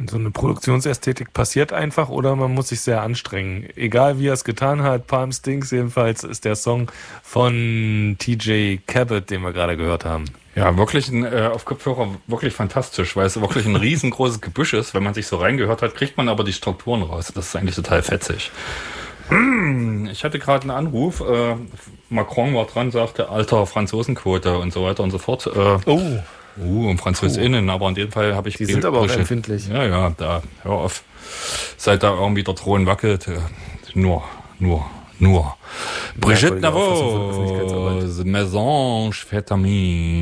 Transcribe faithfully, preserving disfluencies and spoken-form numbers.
so eine Produktionsästhetik passiert einfach oder man muss sich sehr anstrengen. Egal wie er es getan hat, Palm Stinks jedenfalls ist der Song von T J Cabot, den wir gerade gehört haben. Ja, wirklich ein, äh, auf Kopfhörer wirklich fantastisch, weil es wirklich ein riesengroßes Gebüsch ist. Wenn man sich so reingehört hat, kriegt man aber die Strukturen raus. Das ist eigentlich total fetzig. Ich hatte gerade einen Anruf. Äh, Macron war dran, sagte, alter Franzosenquote und so weiter und so fort. Äh, oh. Uh, und FranzösInnen, aber in dem Fall habe ich... Die sind aber auch empfindlich. Ja, ja, da, hör auf. Seit da irgendwie der Thron wackelt, äh, nur, nur, nur. Brigitte Navot, Maison Fête Amie.